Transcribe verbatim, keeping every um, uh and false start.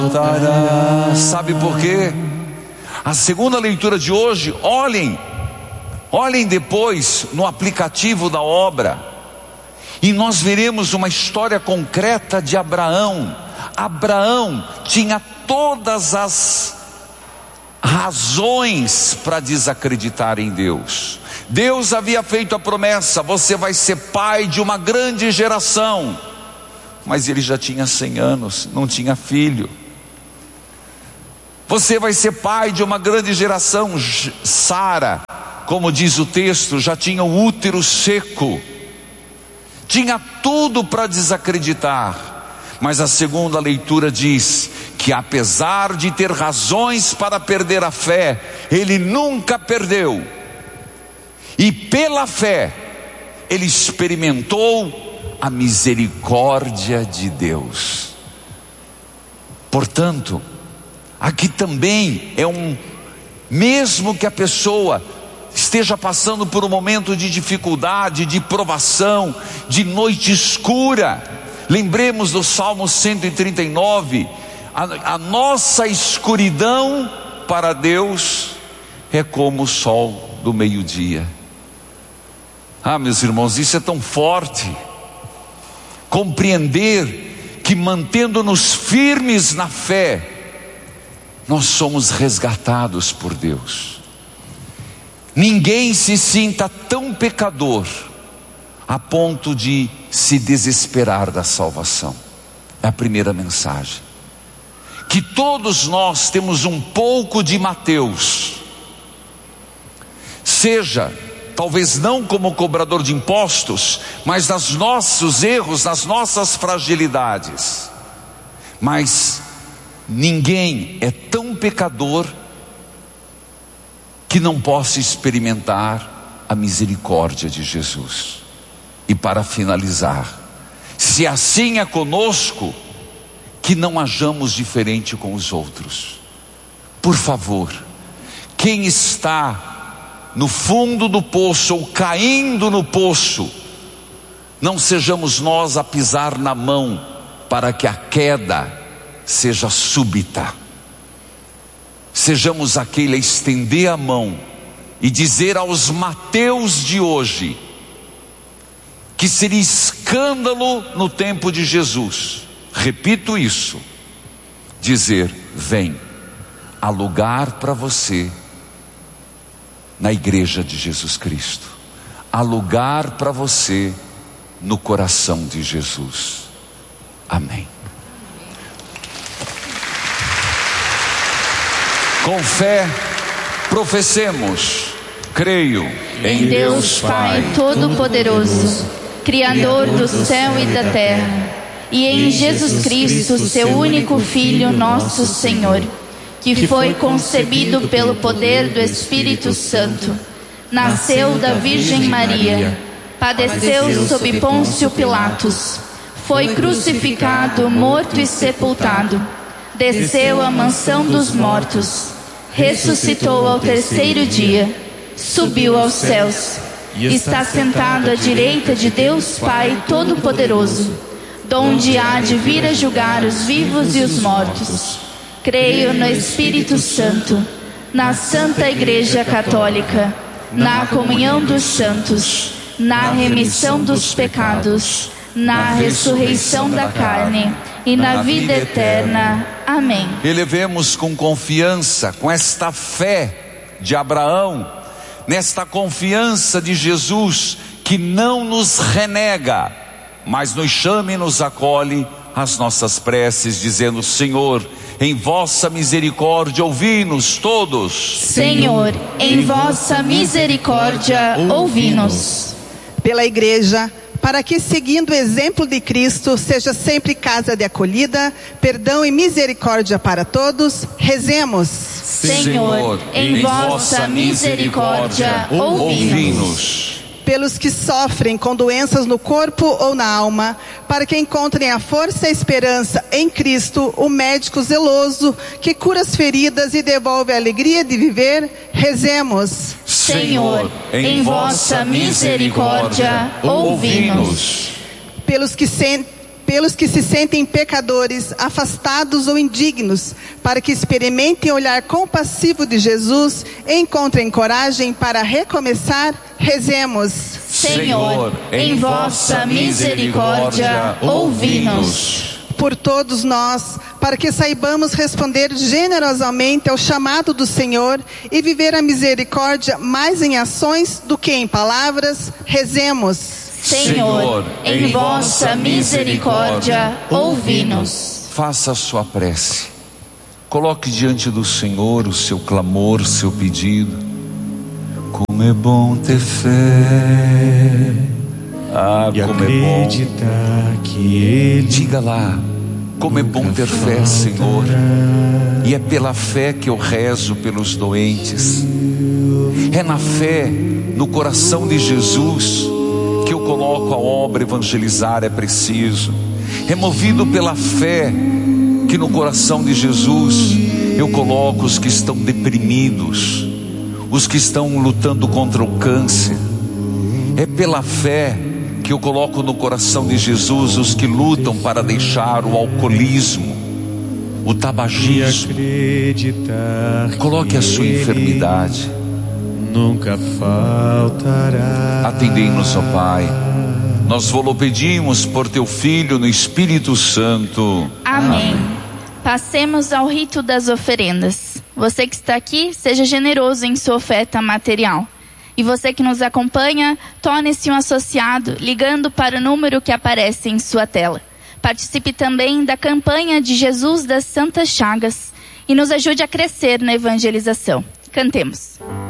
Sabe por quê? A segunda leitura de hoje, olhem, olhem depois no aplicativo da obra, e nós veremos uma história concreta de Abraão. Abraão tinha todas as razões para desacreditar em Deus. Deus havia feito a promessa: você vai ser pai de uma grande geração. Mas ele já tinha cem anos, não tinha filho. Você vai ser pai de uma grande geração. Sara, como diz o texto, já tinha o útero seco. Tinha tudo para desacreditar. Mas a segunda leitura diz que, apesar de ter razões para perder a fé, ele nunca perdeu. E pela fé, ele experimentou a misericórdia de Deus. Portanto, aqui também é um, mesmo que a pessoa esteja passando por um momento de dificuldade, de provação, de noite escura, lembremos do Salmo cento e trinta e nove, a, a nossa escuridão para Deus é como o sol do meio-dia. Ah, meus irmãos, isso é tão forte. Compreender que, mantendo-nos firmes na fé, nós somos resgatados por Deus. Ninguém se sinta tão pecador a ponto de se desesperar da salvação. É a primeira mensagem. Que todos nós temos um pouco de Mateus. Seja, talvez não como cobrador de impostos, mas nos nossos erros, nas nossas fragilidades. Mas ninguém é tão pecador que não possa experimentar a misericórdia de Jesus. E para finalizar, se assim é conosco, que não hajamos diferente com os outros. Por favor, quem está no fundo do poço ou caindo no poço, não sejamos nós a pisar na mão para que a queda seja súbita. Sejamos aquele a estender a mão e dizer aos Mateus de hoje, que seria escândalo no tempo de Jesus, repito isso, dizer: vem, há lugar para você na igreja de Jesus Cristo, há lugar para você no coração de Jesus. Amém. Com fé, professemos: creio em Deus Pai Todo-Poderoso, Criador do céu e da terra, e em Jesus Cristo, seu único Filho, nosso Senhor, que foi concebido pelo poder do Espírito Santo, nasceu da Virgem Maria, padeceu sob Pôncio Pilatos, foi crucificado, morto e sepultado, desceu à mansão dos mortos, ressuscitou ao terceiro dia, subiu aos céus, está sentado à direita de Deus Pai Todo-Poderoso, donde há de vir a julgar os vivos e os mortos. Creio no Espírito Santo, na Santa Igreja Católica, na comunhão dos santos, na remissão dos pecados, na ressurreição da carne e na vida eterna. Amém. Elevemos com confiança, com esta fé de Abraão, nesta confiança de Jesus, que não nos renega, mas nos chama e nos acolhe, as nossas preces, dizendo: Senhor, em vossa misericórdia ouvi-nos todos. Senhor, em vossa misericórdia ouvi-nos. Pela igreja, para que, seguindo o exemplo de Cristo, seja sempre casa de acolhida, perdão e misericórdia para todos, rezemos. Senhor, em vossa misericórdia ouvi-nos. Pelos que sofrem com doenças no corpo ou na alma, para que encontrem a força e a esperança em Cristo, o médico zeloso, que cura as feridas e devolve a alegria de viver, rezemos. Senhor, em vossa misericórdia ouvi-nos. Pelos que, sen pelos que se sentem pecadores, afastados ou indignos, para que experimentem o olhar compassivo de Jesus e encontrem coragem para recomeçar, rezemos. Senhor, em vossa misericórdia, ouvi-nos. Por todos nós, para que saibamos responder generosamente ao chamado do Senhor e viver a misericórdia mais em ações do que em palavras, rezemos. Senhor, em vossa misericórdia, ouvi-nos. Faça a sua prece. Coloque diante do Senhor o seu clamor, o seu pedido. Como é bom ter fé. Ah, e como é bom. Que ele Diga lá, como é bom ter fé, Senhor. E é pela fé que eu rezo pelos doentes. É na fé, no coração de Jesus, que eu coloco a obra evangelizar é preciso. É movido pela fé que no coração de Jesus eu coloco os que estão deprimidos, os que estão lutando contra o câncer. É pela fé que eu coloco no coração de Jesus os que lutam para deixar o alcoolismo, o tabagismo. Coloque a sua enfermidade. Nunca faltará. Atendei-nos, ó Pai. Nós vos pedimos por teu Filho no Espírito Santo. Amém. Passemos ao rito das oferendas. Você que está aqui, seja generoso em sua oferta material. E você que nos acompanha, torne-se um associado ligando para o número que aparece em sua tela. Participe também da campanha de Jesus das Santas Chagas e nos ajude a crescer na evangelização. Cantemos.